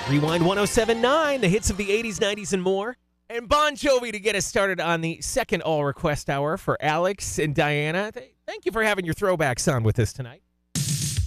Rewind 1079, the hits of the 80s, 90s, and more. And Bon Jovi to get us started on the second All Request Hour for Alex and Diana. Thank you for having your throwbacks on with us tonight.